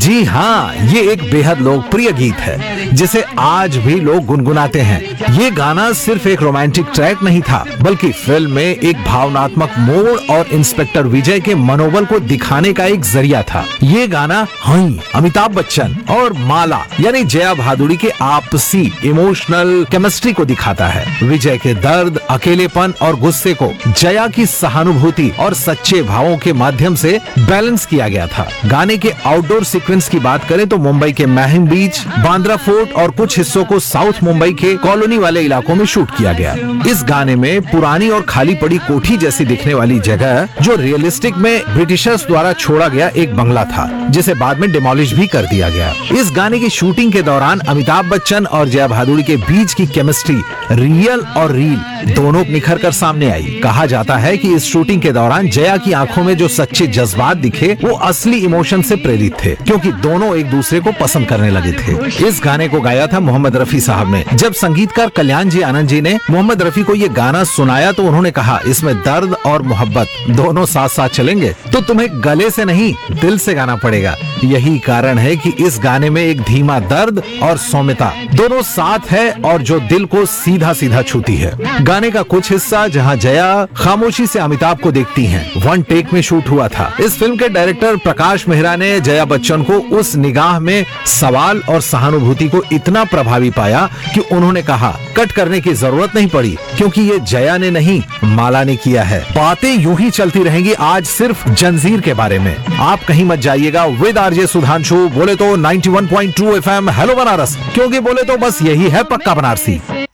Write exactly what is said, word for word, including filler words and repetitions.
जी हाँ, ये एक बेहद लोकप्रिय गीत है जिसे आज भी लोग गुनगुनाते हैं। ये गाना सिर्फ एक रोमांटिक ट्रैक नहीं था, बल्कि फिल्म में एक भावनात्मक मोड़ और इंस्पेक्टर विजय के मनोबल को दिखाने का एक जरिया था। ये गाना हई अमिताभ बच्चन और माला यानी जया भादुड़ी के आपसी इमोशनल केमिस्ट्री को दिखाता है। विजय के दर्द, अकेलेपन और गुस्से को जया की सहानुभूति और सच्चे भावों के माध्यम से बैलेंस किया गया था। गाने के आउटडोर सीक्वेंस की बात करें तो मुंबई के महिम बीच, बांद्रा फोर्ट और कुछ हिस्सों को साउथ मुंबई के कॉलोनी वाले इलाकों में शूट किया गया। इस गाने में पुरानी और खाली पड़ी कोठी जैसी दिखने वाली जगह, जो रियलिस्टिक में ब्रिटिशर्स द्वारा छोड़ा गया एक बंगला था, जिसे बाद में डिमोलिश भी कर दिया गया। इस गाने की शूटिंग के दौरान अमिताभ बच्चन और जया भादुड़ी के बीच की केमिस्ट्री रियल और रील दोनों निखर कर सामने आई। कहा जाता है कि इस शूटिंग के दौरान जया की आंखों में जो सच्चे जज्बात दिखे वो असली इमोशन से प्रेरित थे, क्योंकि दोनों एक दूसरे को पसंद करने लगे थे। इस गाने को गाया था मोहम्मद रफी साहब ने। जब संगीतकार कल्याण जी आनंद जी ने मोहम्मद रफी को ये गाना सुनाया तो उन्होंने कहा, इसमें दर्द और मोहब्बत दोनों साथ साथ चलेंगे, तो तुम्हें गले से नहीं दिल से गाना पड़ेगा। यही कारण है कि इस गाने में एक धीमा दर्द और सौम्यता दोनों साथ है और जो दिल को सीधा सीधा छूती है। गाने का कुछ हिस्सा जहां जया खामोशी से अमिताभ को देखती हैं, वन टेक में शूट हुआ था। इस फिल्म के डायरेक्टर प्रकाश मेहरा ने जया बच्चन को उस निगाह में सवाल और सहानुभूति को इतना प्रभावी पाया कि उन्होंने कहा, कट करने की जरूरत नहीं पड़ी, क्योंकि ये जया ने नहीं माला ने किया है। बातें यूं ही चलती रहेंगी आज सिर्फ जंजीर के बारे में। आप कहीं मत जाइएगा। विद आरजे सुधांशु, बोले तो ninety one point two FM hello Banaras, क्योंकि बोले तो बस यही है पक्का बनारसी।